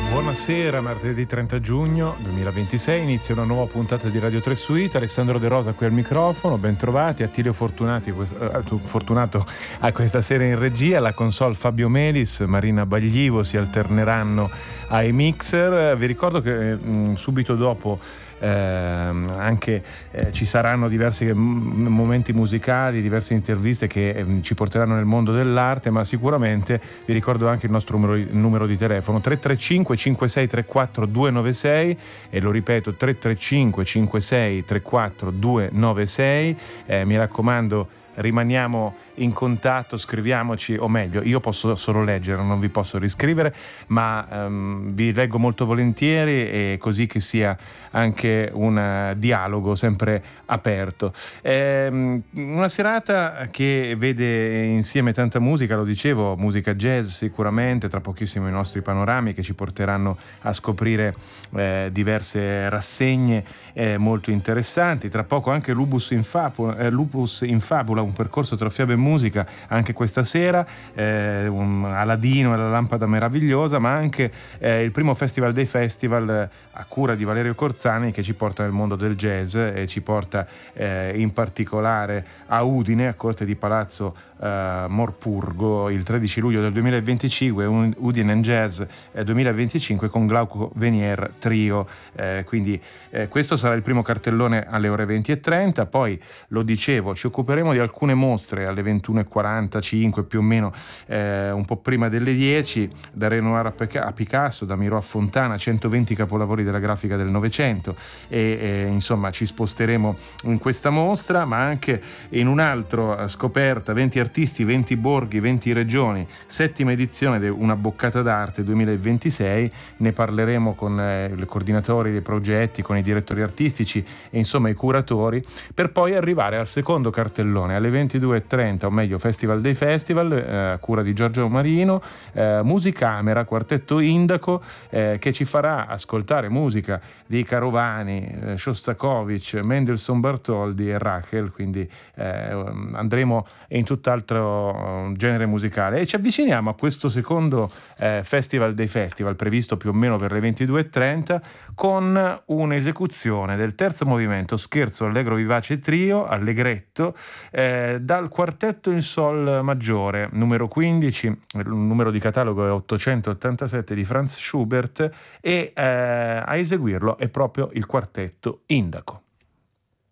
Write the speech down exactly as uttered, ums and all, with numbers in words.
Buonasera, martedì trenta giugno duemilaventisei, inizia una nuova puntata di Radio tre Suite. Alessandro De Rosa qui al microfono, ben trovati. Attilio Fortunati, eh, Fortunato a questa sera in regia, la console Fabio Melis, Marina Baglivo si alterneranno ai mixer. Vi ricordo che mh, subito dopo Eh, anche eh, ci saranno diversi m- momenti musicali, diverse interviste che eh, ci porteranno nel mondo dell'arte, ma sicuramente vi ricordo anche il nostro numero, il numero di telefono tre tre cinque cinque sei tre quattro due nove sei, e lo ripeto tre tre cinque cinque sei tre quattro due nove sei. Eh, mi raccomando, rimaniamo in contatto, scriviamoci, o meglio, io posso solo leggere, non vi posso riscrivere, ma um, vi leggo molto volentieri, e così che sia anche un dialogo sempre aperto. Ehm, una serata che vede insieme tanta musica, lo dicevo, musica jazz sicuramente, tra pochissimo i nostri panorami che ci porteranno a scoprire eh, diverse rassegne eh, molto interessanti, tra poco anche Lupus in Fabula, eh, Lupus in Fabula, un percorso tra fiabe e musica anche questa sera, eh, un Aladino e la lampada meravigliosa, ma anche eh, il primo festival dei festival eh, a cura di Valerio Corzani, che ci porta nel mondo del jazz e ci porta eh, in particolare a Udine, a Corte di Palazzo eh, Morpurgo, il tredici luglio del duemilaventicinque, un Udine and Jazz eh, duemilaventicinque con Glauco Venier Trio. Eh, quindi eh, questo sarà il primo cartellone alle ore venti e trenta. Poi, lo dicevo, ci occuperemo di alcune mostre alle ventuno e quarantacinque più o meno, eh, un po' prima delle dieci, da Renoir a, Pica- a Picasso, da Miró a Fontana, centoventi capolavori della grafica del Novecento, e, e insomma ci sposteremo in questa mostra, ma anche in un'altra scoperta, venti artisti, venti borghi, venti regioni, settima edizione di Una boccata d'arte duemilaventisei. Ne parleremo con eh, i coordinatori dei progetti, con i direttori artistici e insomma i curatori, per poi arrivare al secondo cartellone alle ventidue e trenta, o meglio Festival dei Festival, eh, a cura di Giorgio Marino, eh, Musicamera, quartetto Indaco, eh, che ci farà ascoltare musica di Carovani, eh, Shostakovich, Mendelssohn Bartholdi e Rachel, quindi eh, andremo in tutt'altro genere musicale, e ci avviciniamo a questo secondo eh, Festival dei Festival, previsto più o meno per le ventidue e trenta, con un'esecuzione del terzo movimento Scherzo allegro vivace trio, allegretto, eh, dal quartetto in sol maggiore numero quindici, il numero di catalogo è ottocentottantasette, di Franz Schubert, e eh, a eseguirlo è proprio il quartetto Indaco.